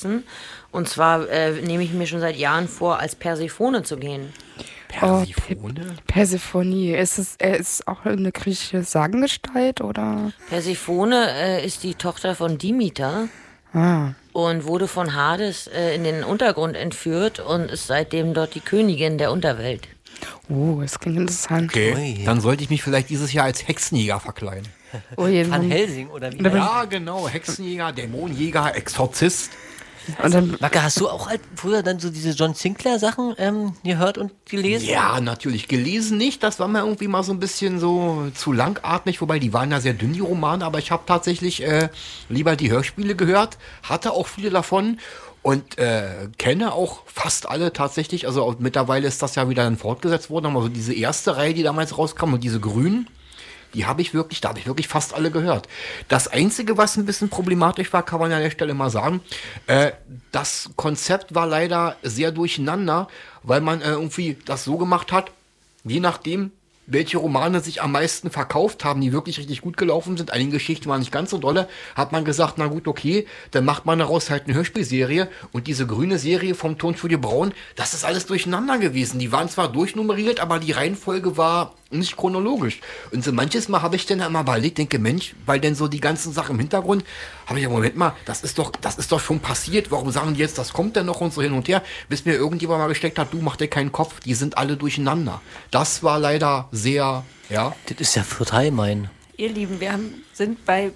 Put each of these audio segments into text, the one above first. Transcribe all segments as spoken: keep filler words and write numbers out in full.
lassen. Und zwar äh, nehme ich mir schon seit Jahren vor, als Persephone zu gehen. Persephone? Oh, Persephone. Ist es äh, ist auch eine griechische Sagengestalt, oder? Persephone äh, ist die Tochter von Demeter. Ah. Und wurde von Hades äh, in den Untergrund entführt und ist seitdem dort die Königin der Unterwelt. Oh, das klingt interessant. Okay, Ui. dann sollte ich mich vielleicht dieses Jahr als Hexenjäger verkleiden. Oh, je, Van dann- Helsing oder wie? Ja, genau, Hexenjäger, Dämonenjäger, Exorzist. und dann, Macke, hast du auch halt früher dann so diese John Sinclair Sachen ähm, gehört und gelesen? Ja, natürlich. Gelesen nicht, das war mir irgendwie mal so ein bisschen so zu langatmig, wobei die waren ja sehr dünn, die Romane, aber ich habe tatsächlich äh, lieber die Hörspiele gehört, hatte auch viele davon und äh, kenne auch fast alle tatsächlich, also auch mittlerweile ist das ja wieder dann fortgesetzt worden, aber so diese erste Reihe, die damals rauskam und diese grünen, die habe ich wirklich, da habe ich wirklich fast alle gehört. Das Einzige, was ein bisschen problematisch war, kann man ja an der Stelle mal sagen, äh, das Konzept war leider sehr durcheinander, weil man äh, irgendwie das so gemacht hat, je nachdem, welche Romane sich am meisten verkauft haben, die wirklich richtig gut gelaufen sind, einige Geschichten waren nicht ganz so dolle, hat man gesagt, na gut, okay, dann macht man daraus halt eine Hörspielserie und diese grüne Serie vom Tonstudio Braun, das ist alles durcheinander gewesen. Die waren zwar durchnummeriert, aber die Reihenfolge war nicht chronologisch. Und so manches Mal habe ich dann immer überlegt, denke, Mensch, weil denn so die ganzen Sachen im Hintergrund, habe ich ja, Moment mal, das ist doch, das ist doch schon passiert, warum sagen die jetzt, das kommt denn noch und so hin und her, bis mir irgendjemand mal gesteckt hat, du mach dir keinen Kopf, die sind alle durcheinander. Das war leider sehr, ja. Das ist ja Viertel mein. Ihr Lieben, wir haben, sind bei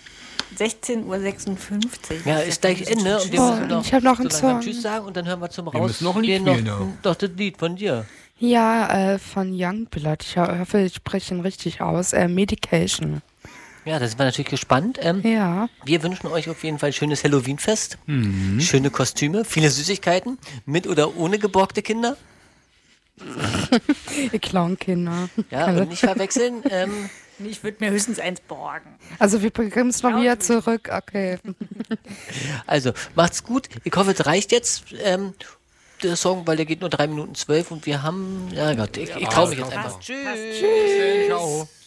sechzehn Uhr sechsundfünfzig. Ja, ist gleich Ende. Und wir Oh, müssen noch, ich hab noch einen so langsam Song. Tschüss sagen und dann hören wir zum Raus. Wir müssen noch ein Lied gehen noch, spielen, ja. Doch das Lied von dir. ja, äh, von Youngblood. Ich ho- hoffe, ich spreche ihn richtig aus. Äh, Medication. Ja, da sind wir natürlich gespannt. Ähm, Ja. Wir wünschen euch auf jeden Fall ein schönes Halloween-Fest. Mhm. Schöne Kostüme, viele Süßigkeiten. Mit oder ohne geborgte Kinder. Ihr Clownkinder. Ja, und nicht verwechseln. Ähm, Ich würde mir höchstens eins borgen. Also wir bekommen es noch wieder zurück. Okay. also, macht's gut. Ich hoffe, es reicht jetzt. Ähm, der Song, weil der geht nur drei Minuten zwölf und wir haben. Ja Gott, ich, ich traue mich jetzt einfach. Tschüss. Ciao.